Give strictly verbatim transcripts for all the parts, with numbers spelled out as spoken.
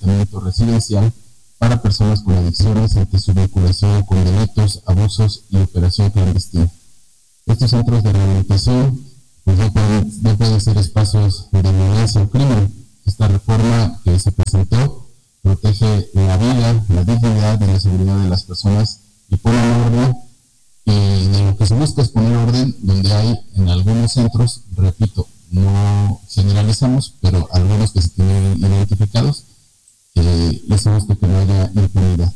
tratamiento residencial para personas con adicciones ante su vinculación con delitos, abusos y operación clandestina. Estos centros de rehabilitación pues, no, pueden, no pueden ser espacios de violencia o crimen. Esta reforma que se presentó protege la vida, la dignidad y la seguridad de las personas y pone orden. Y de lo que se busca es poner orden donde hay en algunos centros, repito, no generalizamos, pero algunos que se tienen identificados, eh, y se busca que no haya impunidad.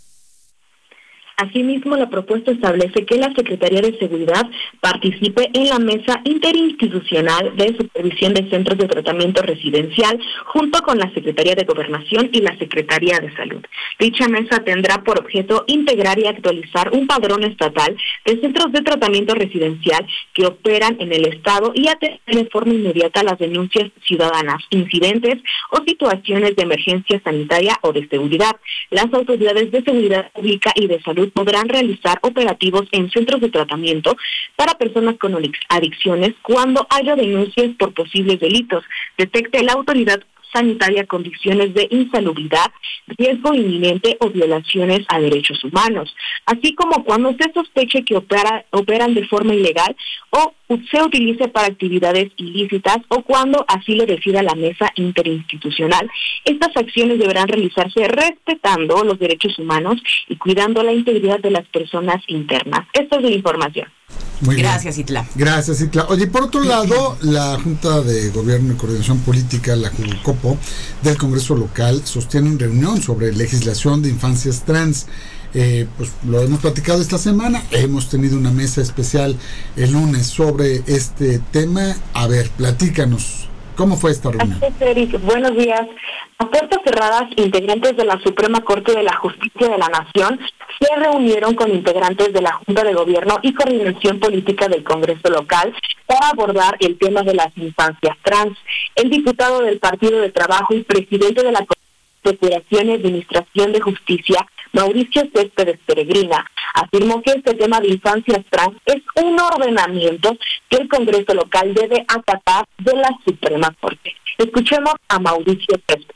Asimismo, la propuesta establece que la Secretaría de Seguridad participe en la mesa interinstitucional de supervisión de centros de tratamiento residencial junto con la Secretaría de Gobernación y la Secretaría de Salud. Dicha mesa tendrá por objeto integrar y actualizar un padrón estatal de centros de tratamiento residencial que operan en el Estado y atender de forma inmediata las denuncias ciudadanas, incidentes o situaciones de emergencia sanitaria o de seguridad. Las autoridades de seguridad pública y de salud podrán realizar operativos en centros de tratamiento para personas con adicciones cuando haya denuncias por posibles delitos, detecte la autoridad sanitaria condiciones de insalubridad, riesgo inminente o violaciones a derechos humanos, así como cuando se sospeche que opera, operan de forma ilegal o se utilice para actividades ilícitas o cuando así lo decida la mesa interinstitucional. Estas acciones deberán realizarse respetando los derechos humanos y cuidando la integridad de las personas internas. Esta es la información. Muy Gracias, bien. Itla. Gracias, Itla. Oye, por otro lado, la Junta de Gobierno y Coordinación Política, la JUCOPO, del Congreso Local, sostiene una reunión sobre legislación de infancias trans. Eh, pues lo hemos platicado esta semana, hemos tenido una mesa especial el lunes sobre este tema. A ver, platícanos, ¿cómo fue esta reunión? Gracias, Eric. Buenos días. A puertas cerradas, integrantes de la Suprema Corte de la Justicia de la Nación se reunieron con integrantes de la Junta de Gobierno y Coordinación Política del Congreso Local para abordar el tema de las infancias trans. El diputado del Partido de Trabajo y presidente de la Procuración y Administración de Justicia, Mauricio Céspedes Peregrina, afirmó que este tema de infancias trans es un ordenamiento que el Congreso Local debe acatar de la Suprema Corte. Escuchemos a Mauricio Céspedes.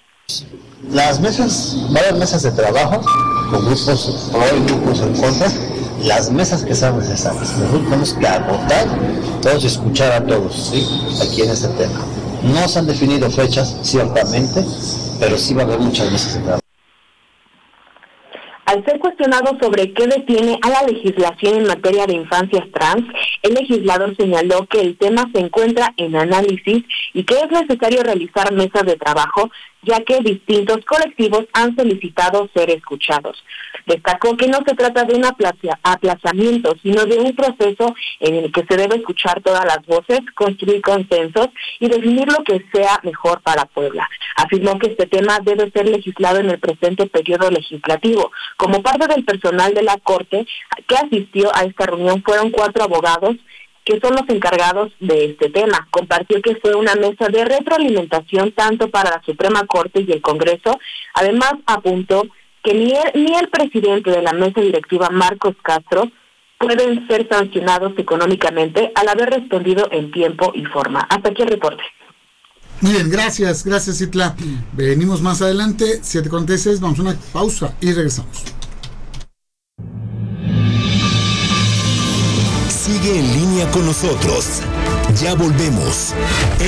Las mesas, varias mesas de trabajo, con grupos pro y grupos en contra, las mesas que sean necesarias. Nosotros tenemos que agotar todos y escuchar a todos, ¿sí? Aquí en este tema. No se han definido fechas, ciertamente, pero sí va a haber muchas mesas de trabajo. Al ser cuestionado sobre qué detiene a la legislación en materia de infancias trans, el legislador señaló que el tema se encuentra en análisis y que es necesario realizar mesas de trabajo, ya que distintos colectivos han solicitado ser escuchados. Destacó que no se trata de un aplazamiento, sino de un proceso en el que se debe escuchar todas las voces, construir consensos y definir lo que sea mejor para Puebla. Afirmó que este tema debe ser legislado en el presente periodo legislativo. Como parte del personal de la Corte que asistió a esta reunión fueron cuatro abogados que son los encargados de este tema. Compartió que fue una mesa de retroalimentación tanto para la Suprema Corte y el Congreso. Además, apuntó que ni el, ni el presidente de la mesa directiva, Marcos Castro, pueden ser sancionados económicamente al haber respondido en tiempo y forma. Hasta aquí el reporte. Muy bien, gracias, gracias, Itla. Venimos más adelante, siete cuarenta y seis, vamos a una pausa y regresamos. Sigue en línea con nosotros. Ya volvemos.